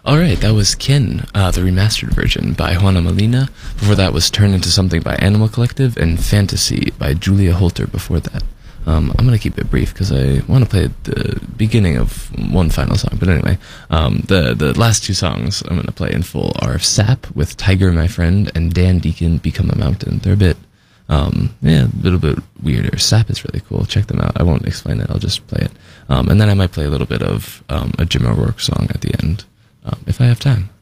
All right, that was Kin, the remastered version by Juana Molina. Before that was Turn Into Something by Animal Collective, and Fantasy by Julia Holter before that. I'm going to keep it brief because I want to play the beginning of one final song. But anyway, the last two songs I'm going to play in full are Sap with Tiger My Friend and Dan Deacon, Become a Mountain. They're a bit, a little bit weirder. Sap is really cool. Check them out. I won't explain it. I'll just play it. And then I might play a little bit of a Jim O'Rourke song at the end, if I have time.